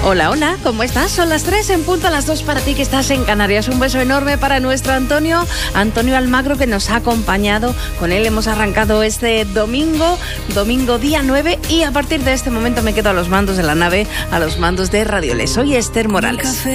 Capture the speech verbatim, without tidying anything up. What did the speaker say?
Hola, hola, ¿cómo estás? Son las tres en punto, a las dos para ti que estás en Canarias. Un beso enorme para nuestro Antonio, Antonio Almagro, que nos ha acompañado. Con él hemos arrancado este domingo, domingo día nueve, y a partir de este momento me quedo a los mandos de la nave, a los mandos de Radio Les. Soy Esther Morales.